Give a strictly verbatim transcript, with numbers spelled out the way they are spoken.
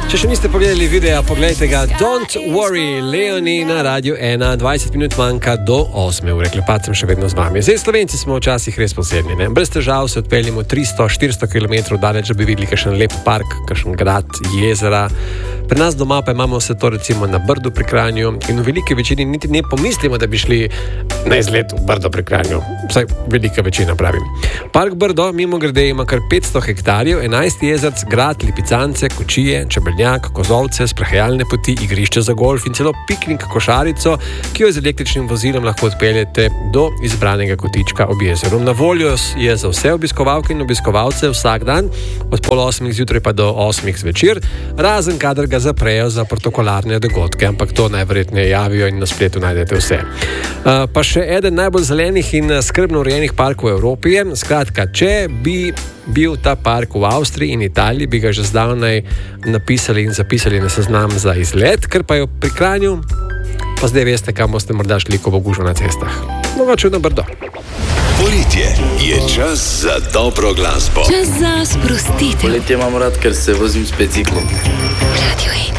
Če še niste pogledali videa, pogledajte ga. Don't worry, Leoni na Radio ena, dvajset minut manjka do osme ure. Klepat sem še vedno z vami. Zdaj, Slovenci smo včasih res posebni, ne? Brez težav se odpeljemo tristo štiristo kilometrov daleč, da bi videli kakšen lep park, kakšen grad, jezera. Pri nas doma pa imamo vse to recimo na Brdu pri Kranju in v veliki večini niti ne pomislimo, da bi šli na izlet v Brdo pri Kranju. Vsaj velika večina, pravim. Park Brdo, mimo grede, ima kar petsto hektarjev, enajst jezerc, grad, lipicance, kočije, čebeljak, kozovce, sprehajalne poti, igrišče za golf in celo piknik košarico, ki jo z električnim vozilom lahko odpeljete do izbranega kotička ob jezeru. Na voljo je za vse obiskovalke in obiskovalce vsak dan, od pol osmih zjutraj pa do osmih zvečer, razen kadar ga zaprejo za protokolarne dogodke, ampak to najverjetneje javijo in na spletu najdete vse. Uh, pa še eden najbolj zelenih in skrbno urejenih parkov v Evropi je, skratka, če bi bil ta park v Avstriji in Italiji, bi ga že zdavnaj napisali in zapisali na seznam za izlet, ker pa jo pri Kranju, pa zdaj veste, kam boste morda šli, ko bo gužva na cestah. Mogoče na Brdo. Poletje je čas za dobro glasbo. Čas za sprostitev. Poletje imam rad, ker se vozim s biciklom. Radio